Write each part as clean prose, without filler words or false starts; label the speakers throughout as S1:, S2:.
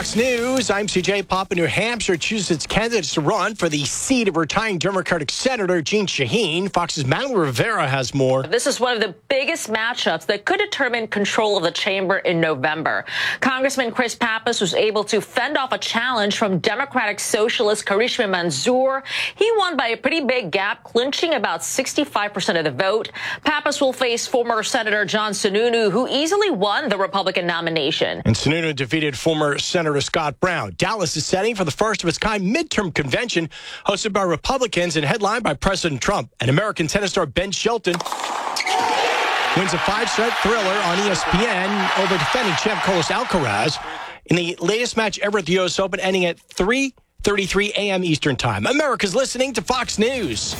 S1: Fox News, I'm CJ Papa. New Hampshire chooses its candidates to run for the seat of retiring Democratic Senator Jeanne Shaheen. Fox's Madeline Rivera has more.
S2: This is one of the biggest matchups that could determine control of the chamber in November. Congressman Chris Pappas was able to fend off a challenge from Democratic Socialist Karishma Manzoor. He won by a pretty big gap, clinching about 65% of the vote. Pappas will face former Senator John Sununu, who easily won the Republican nomination.
S1: And Sununu defeated former Senator Scott Brown. Dallas is setting for the first of its kind midterm convention hosted by Republicans and headlined by President Trump. And American tennis star Ben Shelton wins a 5-set thriller on ESPN over defending champ Carlos Alcaraz in the latest match ever at the U.S. Open, ending at 3:33 a.m. Eastern Time. America's listening to Fox News.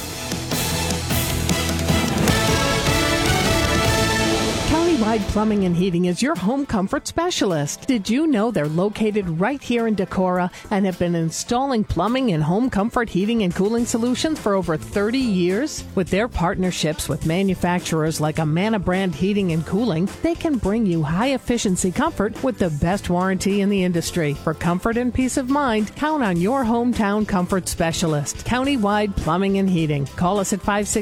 S3: Countywide Plumbing and Heating is your home comfort specialist. Did you know they're located right here in Decorah and have been installing plumbing and home comfort heating and cooling solutions for over 30 years? With their partnerships with manufacturers like Amana Brand Heating and Cooling, they can bring you high-efficiency comfort with the best warranty in the industry. For comfort and peace of mind, count on your hometown comfort specialist, Countywide Plumbing and Heating. Call us at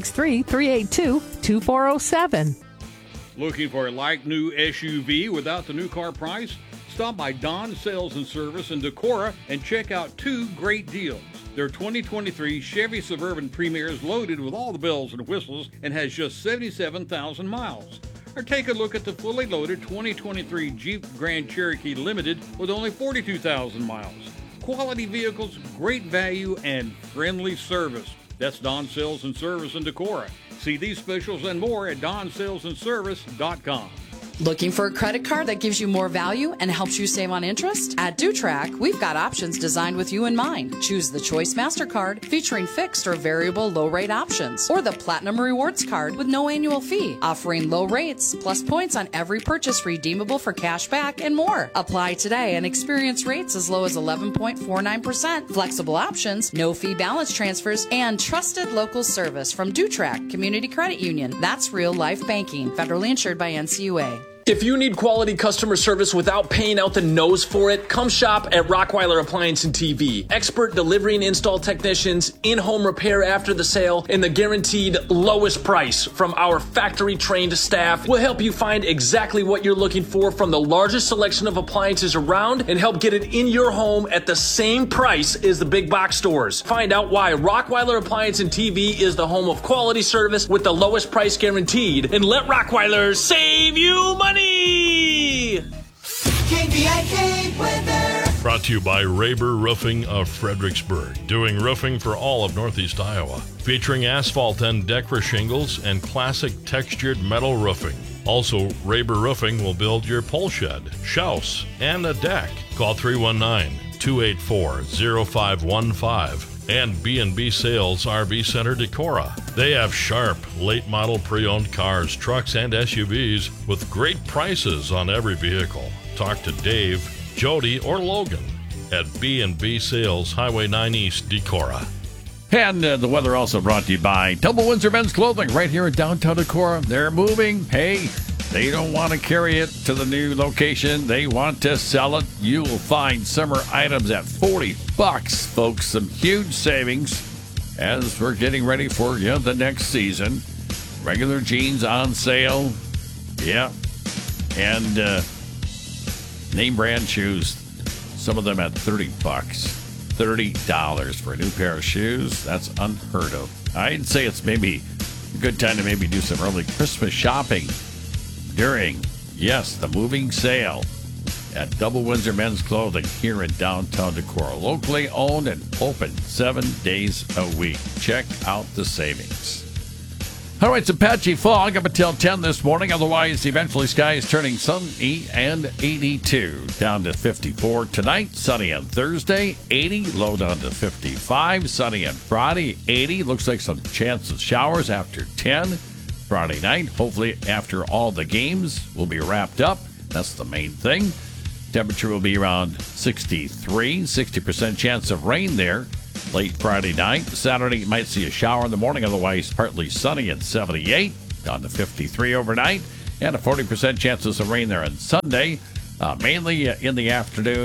S3: 563-382-2407.
S4: Looking for a like-new SUV without the new car price? Stop by Don Sales and Service in Decorah and check out two great deals. Their 2023 Chevy Suburban Premier is loaded with all the bells and whistles and has just 77,000 miles. Or take a look at the fully loaded 2023 Jeep Grand Cherokee Limited with only 42,000 miles. Quality vehicles, great value, and friendly service. That's Don Sales and Service in Decorah. See these specials and more at DonSalesandService.com.
S5: Looking for a credit card that gives you more value and helps you save on interest? At DuTrack, we've got options designed with you in mind. Choose the Choice MasterCard featuring fixed or variable low-rate options, or the Platinum Rewards Card with no annual fee, offering low rates plus points on every purchase redeemable for cash back and more. Apply today and experience rates as low as 11.49%. Flexible options, no fee balance transfers, and trusted local service from DuTrack Community Credit Union. That's real life banking. Federally insured by NCUA.
S6: If you need quality customer service without paying out the nose for it, come shop at Rockweiler Appliance and TV. Expert delivery and install technicians, in-home repair after the sale, and the guaranteed lowest price from our factory-trained staff will help you find exactly what you're looking for from the largest selection of appliances around and help get it in your home at the same price as the big box stores. Find out why Rockweiler Appliance and TV is the home of quality service with the lowest price guaranteed, and let Rockweiler save you money!
S7: KVIK weather.
S8: Brought to you by Raber Roofing of Fredericksburg, doing roofing for all of Northeast Iowa, featuring asphalt and Decra shingles and classic textured metal roofing. Also, Raber Roofing will build your pole shed, house, and a deck. Call 319-284-0515. And B&B Sales RV Center Decorah. They have sharp, late model pre-owned cars, trucks, and SUVs with great prices on every vehicle. Talk to Dave, Jody, or Logan at B&B Sales, Highway 9 East, Decorah.
S9: And the weather also brought to you by Double Windsor Men's Clothing right here in downtown Decorah. They're moving. Hey, they don't want to carry it to the new location. They want to sell it. You will find summer items at $40, folks. Some huge savings as we're getting ready for the next season. Regular jeans on sale. Yeah. And name brand shoes. Some of them at $30. $30 for a new pair of shoes. That's unheard of. I'd say it's maybe a good time to maybe do some early Christmas shopping during, the moving sale at Double Windsor Men's Clothing here in downtown Decorah. Locally owned and open 7 days a week. Check out the savings. All right, some patchy fog up until 10 this morning. Otherwise, eventually skies turning sunny and 82. Down to 54 tonight. Sunny on Thursday, 80. Low down to 55. Sunny on Friday, 80. Looks like some chance of showers after 10. Friday night, hopefully after all the games will be wrapped up. That's the main thing. Temperature will be around 63, 60% chance of rain there late Friday night. Saturday, you might see a shower in the morning, otherwise partly sunny at 78, down to 53 overnight, and a 40% chances of rain there on Sunday, mainly in the afternoon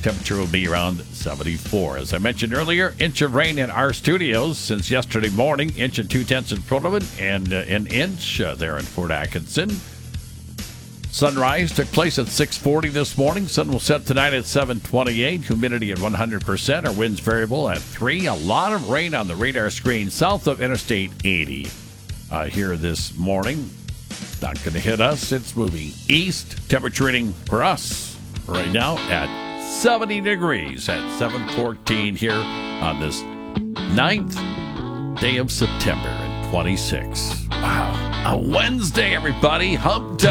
S9: Temperature will be around 74. As I mentioned earlier, inch of rain in our studios since yesterday morning. Inch and 2/10 in Pronoman and an inch there in Fort Atkinson. Sunrise took place at 6:40 this morning. Sun will set tonight at 7:28. Humidity at 100%. Our winds variable at 3. A lot of rain on the radar screen south of Interstate 80 here this morning. Not going to hit us. It's moving east. Temperature reading for us right now at 70 degrees at 7:14 here on this 9th day of September in 26. Wow. A Wednesday, everybody. Hump day.